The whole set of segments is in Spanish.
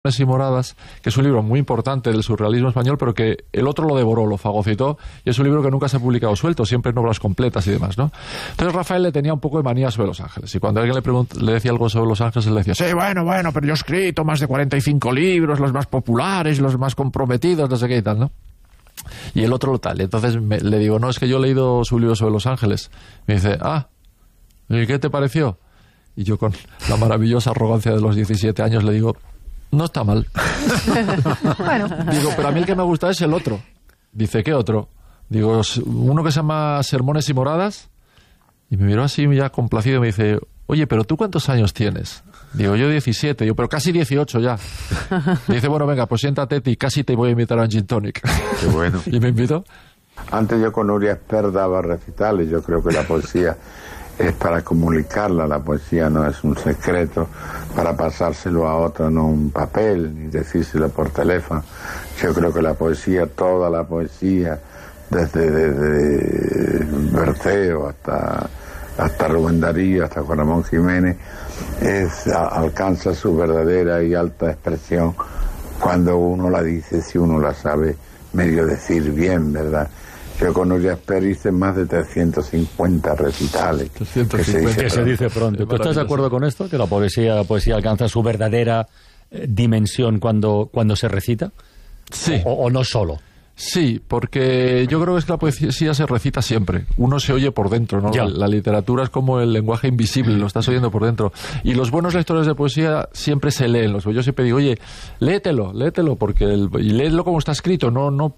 y moradas, que es un libro muy importante del surrealismo español, pero que el otro lo devoró, lo fagocitó, y es un libro que nunca se ha publicado suelto, siempre en obras completas y demás, ¿no? Entonces Rafael le tenía un poco de manía sobre Los Ángeles, y cuando alguien le decía algo sobre Los Ángeles, él le decía, sí, bueno, pero yo he escrito más de 45 libros, los más populares, los más comprometidos, no sé qué y tal, ¿no? Y el otro lo tal, y entonces le digo, no, es que yo he leído su libro sobre Los Ángeles. Me dice, ¿y qué te pareció? Y yo, con la maravillosa arrogancia de los 17 años, le digo, no está mal. Bueno. Digo, pero a mí el que me gusta es el otro. Dice, ¿qué otro? Digo, uno que se llama Sermones y Moradas. Y me miró así ya complacido y me dice, oye, pero ¿tú cuántos años tienes? Digo, yo 17. Digo, pero casi 18 ya. Y dice, bueno, venga, pues siéntate y casi te voy a invitar a un gin tonic. Qué bueno. Y me invitó. Antes yo con Nuria Esper daba recitales. Yo creo que la poesía es para comunicarla, la poesía no es un secreto para pasárselo a otro, no un papel, ni decírselo por teléfono. Yo creo que la poesía, toda la poesía, desde Berceo hasta Rubén Darío, hasta Juan Ramón Jiménez, alcanza su verdadera y alta expresión cuando uno la dice, si uno la sabe medio decir bien, ¿verdad? Yo con Nuria Esper hice más de 350 recitales. 350. Que se dice pronto. ¿Tú estás de acuerdo con esto? ¿Que la poesía alcanza su verdadera dimensión cuando se recita? Sí. ¿O no solo? Sí, porque yo creo que es que la poesía se recita siempre. Uno se oye por dentro, ¿no? La literatura es como el lenguaje invisible, lo estás oyendo por dentro. Y los buenos lectores de poesía siempre se leen. Yo siempre digo, oye, léetelo, porque y léelo como está escrito, no lo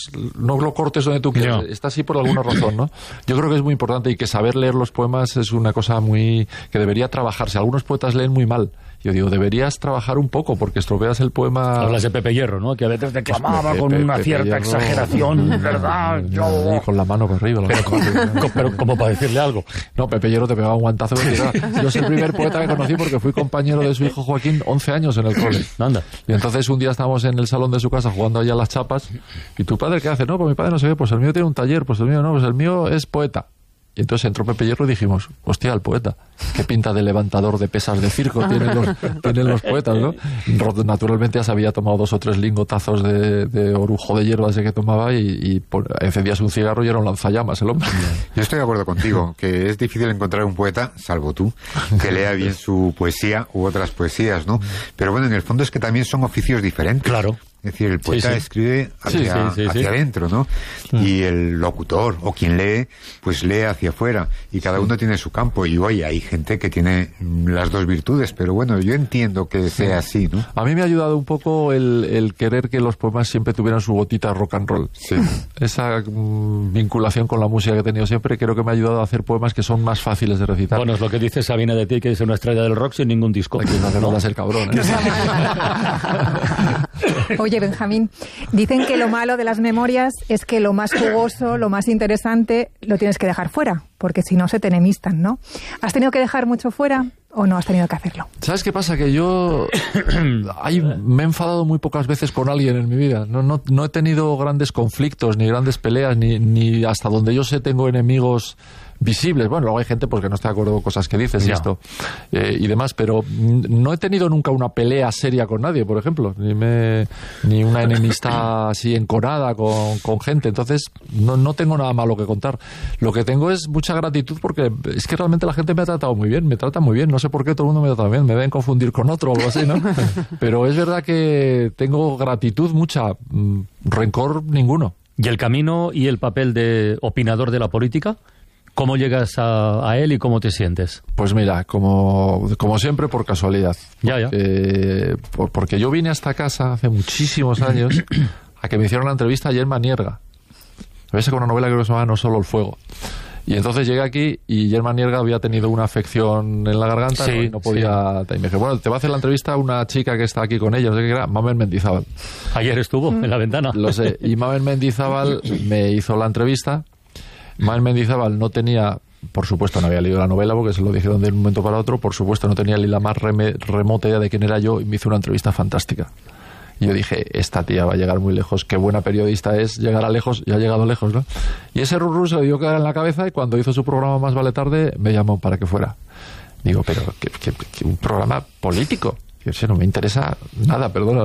cortes donde tú quieras. Está así por alguna razón, ¿no? Yo creo que es muy importante y que saber leer los poemas es una cosa que debería trabajarse. Algunos poetas leen muy mal. Yo digo, deberías trabajar un poco porque estropeas el poema. Hablas de Pepe Hierro, ¿no? Que a veces declamaba con una cierta exageración, ¿verdad? Con la mano por arriba. Pero como para decirle algo. No, Pepe Hierro te pegaba un guantazo. Yo soy el primer poeta que conocí porque fui compañero de su hijo Joaquín 11 años en el cole. Anda. Y entonces un día estábamos en el salón de su casa jugando allá a las chapas. ¿Y tu padre qué hace? No, pues mi padre no sé qué, pues el mío tiene un taller, pues el mío no, pues el mío es poeta. Y entonces entró Pepe Hierro y dijimos, hostia, el poeta, qué pinta de levantador de pesas de circo tienen los poetas, ¿no? Naturalmente ya se había tomado 2 o 3 lingotazos de orujo de hierba ese que tomaba y encendías un cigarro y era un lanzallamas el hombre. Yo estoy de acuerdo contigo, que es difícil encontrar un poeta, salvo tú, que lea bien su poesía u otras poesías, ¿no? Pero bueno, en el fondo es que también son oficios diferentes. Claro. Es decir, el poeta escribe hacia adentro, ¿no? Y el locutor o quien lee, pues lee hacia afuera. Y cada uno tiene su campo. Y oye, hay gente que tiene las dos virtudes, pero bueno, yo entiendo que sea así, ¿no? A mí me ha ayudado un poco el querer que los poemas siempre tuvieran su gotita rock and roll. Sí. Esa vinculación con la música que he tenido siempre creo que me ha ayudado a hacer poemas que son más fáciles de recitar. Bueno, es lo que dice Sabina de ti, que es una estrella del rock sin ningún disco. Aquí no va a ser cabrón, ¿eh? Oye, Benjamín, dicen que lo malo de las memorias es que lo más jugoso, lo más interesante, lo tienes que dejar fuera, porque si no se te enemistan, ¿no? ¿Has tenido que dejar mucho fuera o no has tenido que hacerlo? ¿Sabes qué pasa? Que yo me he enfadado muy pocas veces con alguien en mi vida. No he tenido grandes conflictos, ni grandes peleas, ni hasta donde yo sé tengo enemigos visibles. Bueno, luego hay gente pues que no está de acuerdo con cosas que dices y demás, pero no he tenido nunca una pelea seria con nadie, por ejemplo, ni una enemistad así enconada con gente. Entonces no tengo nada malo que contar. Lo que tengo es mucha gratitud porque es que realmente la gente me ha tratado muy bien, me trata muy bien. No sé por qué todo el mundo me trata bien, me deben confundir con otro o algo así, ¿no? Pero es verdad que tengo gratitud mucha, rencor ninguno. ¿Y el camino y el papel de opinador de la política? ¿Cómo llegas a él y cómo te sientes? Pues mira, como siempre, por casualidad. Porque yo vine a esta casa hace muchísimos años a que me hicieron la entrevista a Yerma Nierga. ¿Ves? Con una novela que se llama No solo el fuego. Y entonces llegué aquí y Yerma Nierga había tenido una afección en la garganta y no podía... Y me dije, bueno, te va a hacer la entrevista una chica que está aquí con ella, no sé qué era, Mamen Mendizábal. Ayer estuvo en la ventana. Lo sé. Y Mamen Mendizábal me hizo la entrevista. Mamen Mendizábal no tenía, por supuesto no había leído la novela porque se lo dijeron de un momento para otro, por supuesto no tenía ni la más remota idea de quién era yo y me hizo una entrevista fantástica. Y yo dije, esta tía va a llegar muy lejos, qué buena periodista es, llegará lejos, y ha llegado lejos, ¿no? Y ese rurru se le dio quedar en la cabeza y cuando hizo su programa Más vale tarde me llamó para que fuera. Digo, pero que un programa político. yo sé, no me interesa nada, perdona.